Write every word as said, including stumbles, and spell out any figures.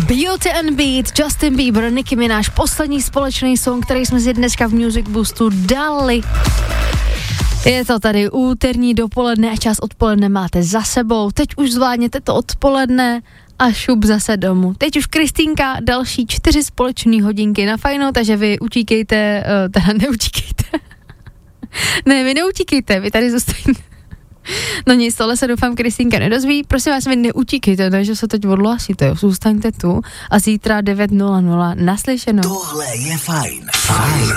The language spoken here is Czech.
Beauty and Beat, Justin Bieber, Nicki Minaj, poslední společný song, který jsme si dneska v Music Boostu dali. Je to tady úterní dopoledne a čas odpoledne máte za sebou. Teď už zvládněte to odpoledne a šup zase domů. Teď už Kristýnka, další čtyři společné hodinky na fajno, takže vy utíkejte, uh, teda neutíkejte. Ne, vy neutíkejte, vy tady zůstaňte. No nic, tohle se doufám Kristýnka nedozví. Prosím vás, vy neutíkejte, takže se teď odhlásíte, jo. Zůstaňte tu a zítra devět nula nula naslyšeno. Tohle je fajn. Fajn